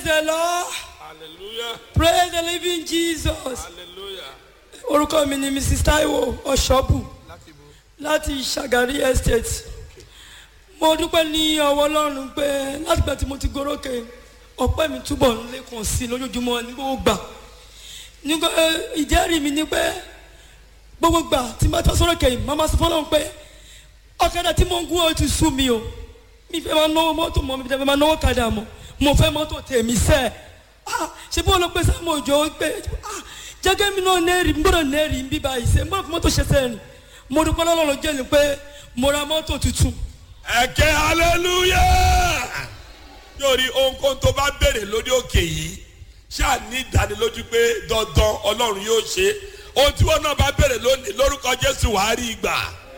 the Lord. Hallelujah. Praise the living Jesus. Hallelujah. Orúkọ mi ni Mrs. Taiwo Ọ̀ṣọ́bù láti Ṣàgárí Estate. Mo dúpẹ́ ní ọwọ́ Ọlọ́run pé láti gbà tí mo ti gorókè ọpẹ́ mi túbọ̀ ń lékun sí i lójoojúmọ́ ní gbogbo gbà. Nígbà ìjẹ́rìí mi ni pé gbogbo gbà tí mo bá sọ̀rọ̀ kẹ́yìn màmá sọ fọ́lọ́run pé ọ̀kadà tí mo ń gún ọ ti sú mi o. Mi fẹ́ máa náwó mọ́tò mọ́ mi fẹ́ máa náwó kadà mọ́. Mo fẹ́ mọ́tò tèmi sẹ́ẹ̀. Ṣé bí wọ́n lọ pé sáàmù òjò pé jẹ́gẹ́ mi náà nẹ́ẹ̀rì mi gbọ́dọ̀ nẹ́ẹ̀rì ń bí báyìí ṣe mo fi mọ́tò ṣe sẹ́ẹ̀rì mo dúpẹ́ lọ́lọ́run jẹ́ ni pé mo ra mọ́tò tuntun. Ẹ̀kẹ́ hallelujah. Yóò rí ohunkóhun tó bá béèrè lórí òkè yìí ṣáà ní ìdánilójú pé dandan Ọlọ́run yóò ṣe. Ohun tí wọn náà bá béèrè lónìí lórúkọ Jésù wàá rí ìgbà.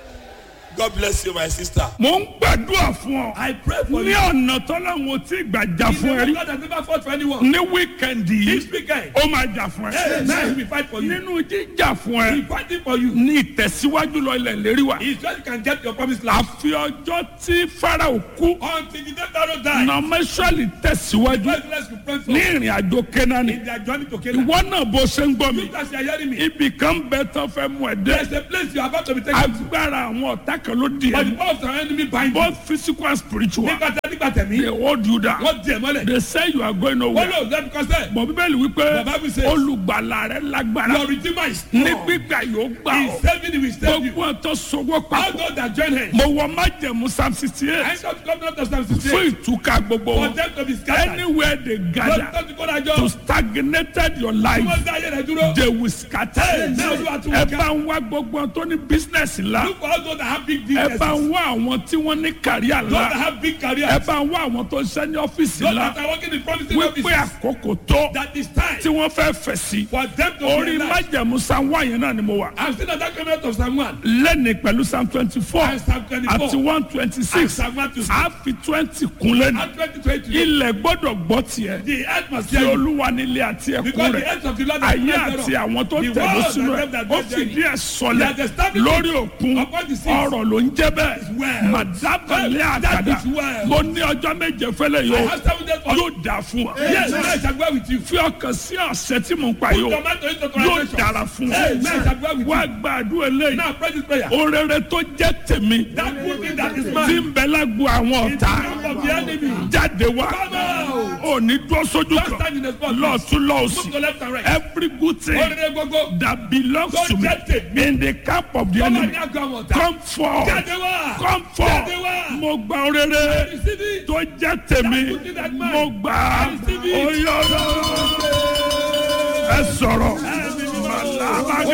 God bless you, my sister. Mo ń gbàdúrà fún ọ. I pray for Ní you. ọ̀nà tọ́láwọn tí gbàjà fún ẹ rí. God has never fought for anyone. Ní wíkẹ̀ndì This yìí, weekend, ó máa jà fún ẹ. now he will fight for you. Nínú jíjà fún He ẹ, is fighting for you. ní ìtẹ̀síwájú lọ ilẹ̀ lérí wa. He is sure you can get your promised land. Àfi ọjọ́ tí Fáráò kú, Until the day Pharaoh died, Nọ̀mẹ́sọ̀lì tẹ̀síwájú let's pray for ní ìrìn àjò Kénáánì. in their journey to Canaan. Ìwọ náà bó ṣe ń gbọ́ mi. You guys are hearing me. Ibì kan bẹ tán fẹ́ mú ẹ There's dé. a place you are about to be taken to. Agbára àwọn ọ̀tá kan ló di But the ẹ. power of the enemy bind you. Both physical and spiritual. Nígbà tẹ̀mí, They hold you down. wọ́n di ẹ̀ mọ́lẹ̀. They say you are going Wọ́n nowhere. lò lẹ́nu kọ́sẹ̀. Bọ̀ Bíbélì wípé The Bible says, olùgbàlà rẹ lágbára. Your redeemer is Ní strong. gbígbà yóò gbà He ọ́. is saving you, he will save you. Gbogbo ọ̀tọ̀ sọ̀wọ́ All papọ̀. those that join him. Mo wọ májẹ̀mú Psalm 68 I come to come to Psalm fún 68. ìtúká gbogbo For wọn. them to be scattered. Anywhere they gather Lọ́dún tó kọ́ dájọ́. to stagnated your life, Wọ́n dá ayé rẹ̀ dúró. they will scatter. Now you are to Ẹ work bá ń wá gbogbo wọn tó ní bísínẹ̀sì ńlá. Look for all those that have big Ẹ businesses. bá Those ń wá àwọn tí wọ́n ní kàríà that ńlá. have big careers. Ẹ bá ń wá àwọn tó ń ṣe ní ọ́fíìsì Those ńlá. that are working in promising Wípé offices. àkókò tó That is time tí wọ́n fẹ́ fẹ̀ sí. for them to Orí realize. májẹ̀mú Psalm 1 yẹn náà ni mo wà. I'm still at that comment of Psalm 1. Lẹ́ni pẹ̀lú Psalm 24 And Psalm 24. àti 126. And Psalm 126. A fi 20 kún lẹ́nu. And 2020. Ilẹ̀ gbọ́dọ̀ gbọ́ tiẹ̀. The earth must Tí hear you. Olúwa nílé àti ẹ̀kún Because the rẹ̀. earth of the Lord is Ayé not àti thereof. àwọn tó The tẹ̀lé world sínú and ẹ̀. them that Ó dwell fìdí therein. ẹ̀ sọlẹ̀ He has established lórí òkun. upon the seas. Ọ̀rọ̀ ló ń jẹ́ bẹ́ẹ̀. well. Màdábàlẹ̀ That àkàdá. is well. Mo ní ọjọ́ méje fẹ́lẹ̀ I yóò. have 7 days for Yóò dà fún wa. Yes, I shall go with you. Fi ọkàn sí ọ̀sẹ̀ tí mo ń pa Put yóò. tomato into Yóò conversation. dára fún Yes, I shall go with wa. Wá you. gbàdúrà eléyìí. Now pray this prayer. Orere tó jẹ́ tèmi. That good thing that is Tí mine. ń bẹ lágbo àwọn In the ọ̀tá. camp of the enemy. Jáde wá. Come out. Ò ní dúró sójú Don't kan. stand in the spot. Lọ́ọ̀tún Move lọ́ọ̀sì. to left and right. Every good thing Orere gbogbo. that belongs Don't to me get it. in the camp of the Come on, enemy. now go on. Come forth. Jáde wá. Come forth. Jáde wá. Mo gba orere Receive it. tó jẹ́ tèmi. That good thing that mine. Mo gbà á. Receive it. Oyè ọ̀rọ̀. Ẹ sọ̀rọ̀. Ẹ bí mi máa Màlábà